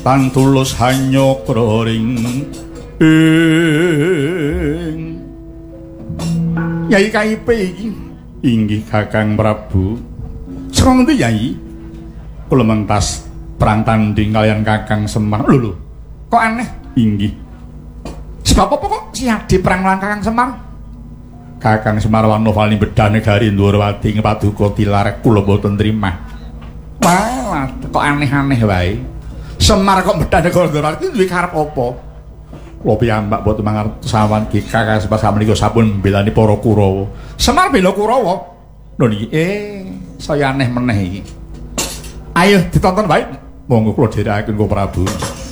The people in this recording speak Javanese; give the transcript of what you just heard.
tan tulus hanyokra ring Yai KIP iki inggih Kakang Prabu. Saka ngendi Yai? Kula mentas perang tanding kalian Kakang Semar. Lho, kok aneh? Inggih. Sebab apa kok siade perang lan Kakang Semar? Kakang Semar Wanowali bedah negari Ndwarawati ngepaduka tilarek kula boten trimah. Wah, kok aneh-aneh wae. Semar kok bedah negara Ndwarawati duwe karep apa? Kula piyambak boten mangertosawan ki Kakang Semar samenika sampun mbelani para Kurawa. Semar bela Kurawa. Lho niki saya aneh meneh iki. Ayo ditonton baik. Monggo kula dherekaken Kang Prabu.